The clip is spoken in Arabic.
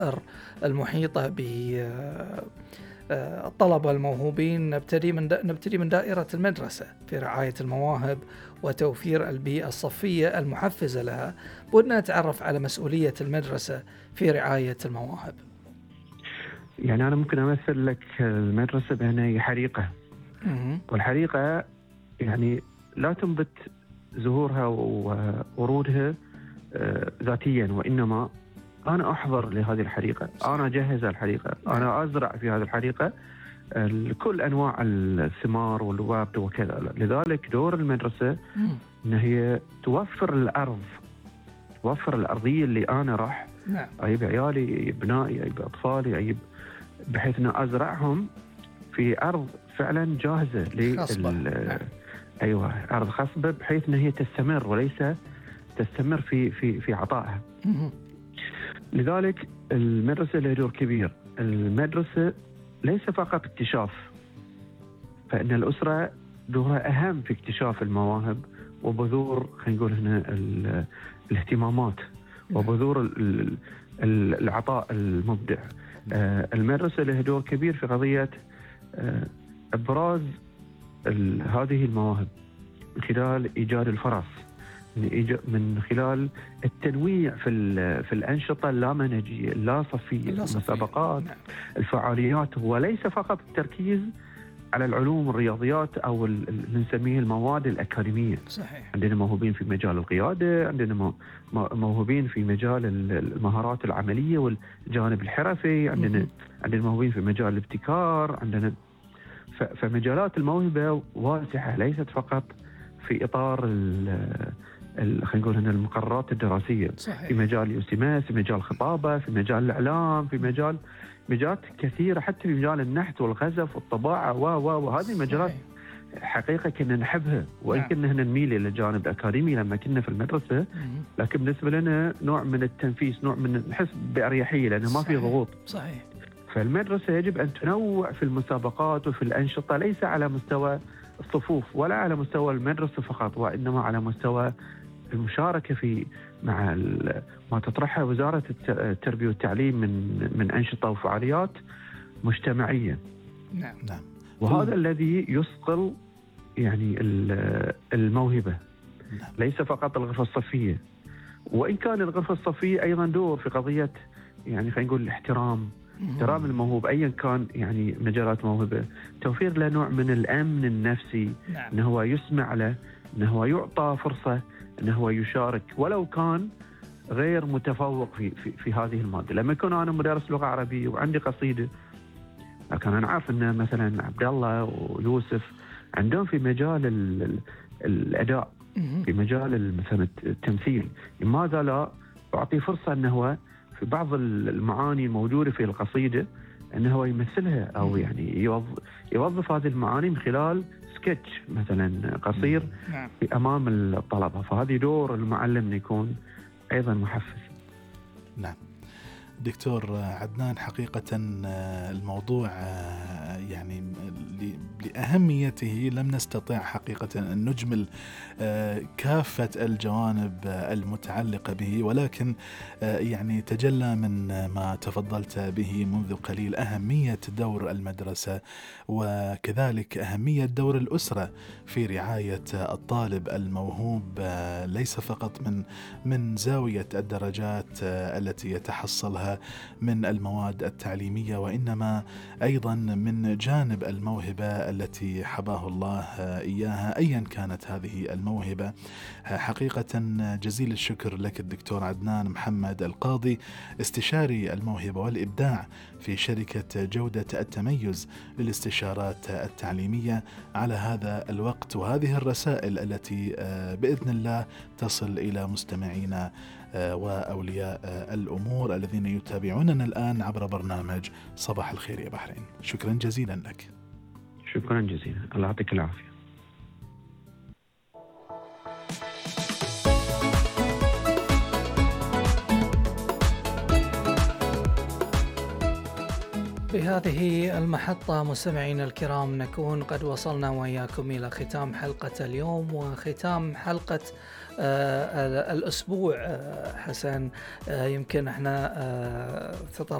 المحيطة بالطلبة الموهوبين. نبتدي من دائرة المدرسة في رعاية المواهب وتوفير البيئة الصفية المحفزة لها. بدنا نتعرف على مسؤولية المدرسة في رعاية المواهب. يعني أنا ممكن أمثل لك المدرسة بأنها حريقة، والحريقة يعني لا تنبت زهورها وورودها ذاتيا، وإنما أنا أحضر لهذه الحريقة، أنا أجهز الحريقة، أنا أزرع في هذه الحريقة كل أنواع الثمار والورد وكذا. لذلك دور المدرسة أن هي توفر الأرض، توفر الأرضية اللي أنا راح أجيب عيالي، أجيب بنائي، أجيب أطفالي، أجيب بحيث أن أزرعهم في أرض فعلا جاهزة أيوة، أرض خصبة، بحيث أن هي تستمر وليس تستمر في عطائها. لذلك المدرسة لها دور كبير. المدرسة ليس فقط اكتشاف، فإن الأسرة دورها أهم في اكتشاف المواهب وبذور، خلينا نقول هنا الاهتمامات وبذور العطاء المبدع. المدرسة لها دور كبير في قضية إبراز هذه المواهب من خلال إيجاد الفرص، من خلال التنويع في الأنشطة اللامنهجية اللا صفية، المسابقات، الفعاليات، وليس فقط التركيز على العلوم والرياضيات أو نسميه المواد الأكاديمية. صحيح. عندنا موهوبين في مجال القيادة، عندنا موهوبين في مجال المهارات العملية والجانب الحرفي، عندنا موهوبين في مجال الابتكار، عندنا فمجالات الموهبة واسعة، ليست فقط في إطار خلينا نقول هنا المقررات الدراسية. صحيح. في مجال يوسيماس، في مجال الخطابة، في مجال الإعلام، في مجالات كثيرة، حتى في مجال النحت والغزف والطباعة وهذه المجالات حقيقة كنا نحبها، وإن كنا هنا نميل إلى الجانب الأكاديمي لما كنا في المدرسة، لكن بالنسبة لنا نوع من التنفيس، نوع من نحس بأريحية لأنه ما في ضغوط. صحيح. فالمدرسة يجب أن تنوع في المسابقات وفي الأنشطة، ليس على مستوى الصفوف ولا على مستوى المدرسة فقط، وإنما على مستوى المشاركة في مع ما تطرحها وزارة التربية والتعليم من أنشطة وفعاليات مجتمعية. نعم. وهذا الذي يصقل يعني الموهبة، ليس فقط الغرفة الصفية، وإن كان الغرفة الصفية أيضا دور في قضية يعني خلينا نقول احترام الموهوب أيا كان، يعني مجالات موهبة، توفير له نوع من الأمن النفسي. أنه هو يسمع له، أنه هو يعطى فرصة، أنه هو يشارك ولو كان غير متفوق في هذه المادة. لما يكون أنا مدرس لغة عربية وعندي قصيدة، لكن أنا عارف أن مثلا عبد الله ويوسف عندهم في مجال الأداء، في مجال مثلا التمثيل، لماذا لا أعطي فرصة أنه هو في بعض المعاني الموجودة في القصيدة أنه هو يمثلها، أو يعني يوظف هذه المعاني من خلال سكتش مثلا قصير في أمام الطلبة. فهذه دور المعلم يكون أيضا محفز. نعم دكتور عدنان، حقيقة الموضوع يعني لأهميته لم نستطع حقيقة أن نجمل كافة الجوانب المتعلقة به، ولكن يعني تجلى من ما تفضلت به منذ قليل أهمية دور المدرسة، وكذلك أهمية دور الأسرة في رعاية الطالب الموهوب، ليس فقط من زاوية الدرجات التي يتحصلها من المواد التعليمية، وإنما أيضا من جانب الموهبة التي حباه الله إياها أيا كانت هذه الموهبة. حقيقة جزيل الشكر لك الدكتور عدنان محمد القاضي، استشاري الموهبة والإبداع في شركة جودة التميز للاستشارات التعليمية، على هذا الوقت وهذه الرسائل التي بإذن الله تصل إلى مستمعينا وأولياء الأمور الذين يتابعوننا الآن عبر برنامج صباح الخير يا بحرين. شكرا جزيلا لك. شكرا جزيلا، الله يعطيك العافية. بهذه المحطة مستمعينا الكرام نكون قد وصلنا وإياكم إلى ختام حلقة اليوم وختام حلقة الأسبوع حسن يمكن احنا